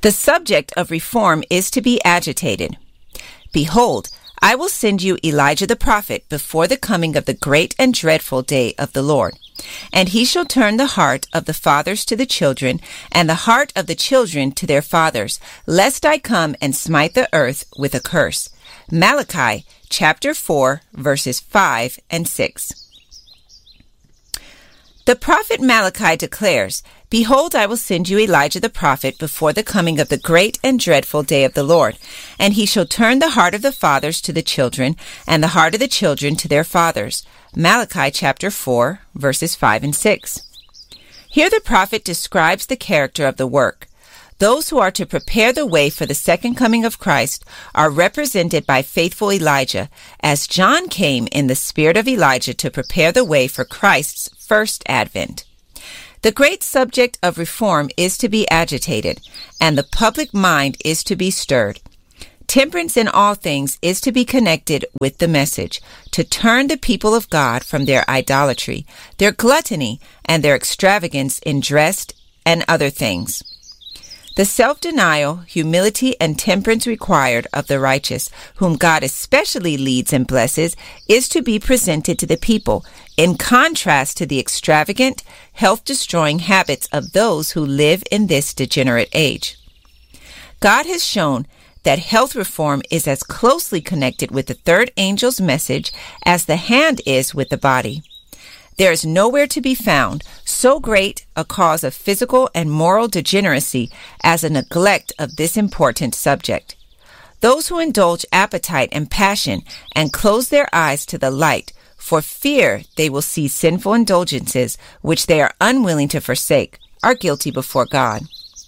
The subject of reform is to be agitated. Behold, I will send you Elijah the prophet before the coming of the great and dreadful day of the Lord. And he shall turn the heart of the fathers to the children, and the heart of the children to their fathers, lest I come and smite the earth with a curse. Malachi chapter 4, verses 5 and 6. The prophet Malachi declares, Behold, I will send you Elijah the prophet before the coming of the great and dreadful day of the Lord. And he shall turn the heart of the fathers to the children, and the heart of the children to their fathers. Malachi chapter 4, verses 5 and 6. Here the prophet describes the character of the work. Those who are to prepare the way for the second coming of Christ are represented by faithful Elijah, as John came in the spirit of Elijah to prepare the way for Christ's first advent. The great subject of reform is to be agitated, and the public mind is to be stirred. Temperance in all things is to be connected with the message, to turn the people of God from their idolatry, their gluttony, and their extravagance in dress and other things. The self-denial, humility, and temperance required of the righteous, whom God especially leads and blesses, is to be presented to the people, in contrast to the extravagant, health-destroying habits of those who live in this degenerate age. God has shown that health reform is as closely connected with the third angel's message as the hand is with the body. There is nowhere to be found so great a cause of physical and moral degeneracy as a neglect of this important subject. Those who indulge appetite and passion and close their eyes to the light for fear they will see sinful indulgences which they are unwilling to forsake are guilty before God.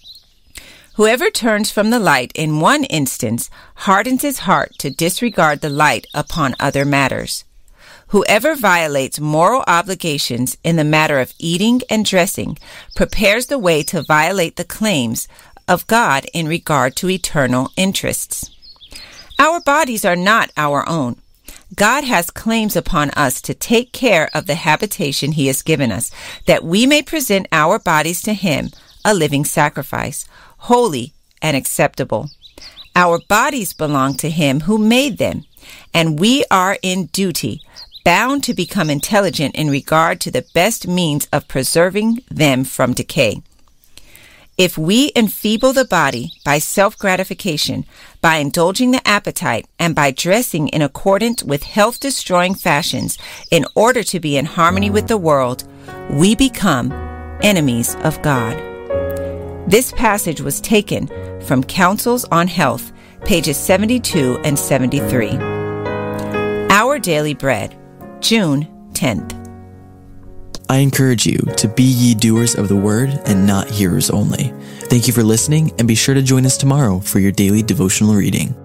Whoever turns from the light in one instance hardens his heart to disregard the light upon other matters. Whoever violates moral obligations in the matter of eating and dressing prepares the way to violate the claims of God in regard to eternal interests. Our bodies are not our own. God has claims upon us to take care of the habitation He has given us, that we may present our bodies to Him, a living sacrifice, holy and acceptable. Our bodies belong to Him who made them, and we are in duty bound to become intelligent in regard to the best means of preserving them from decay. If we enfeeble the body by self-gratification, by indulging the appetite, and by dressing in accordance with health-destroying fashions in order to be in harmony with the world, we become enemies of God. This passage was taken from Counsels on Health, pages 72 and 73. Our Daily Bread, June 10th. I encourage you to be ye doers of the word and not hearers only. Thank you for listening, and be sure to join us tomorrow for your daily devotional reading.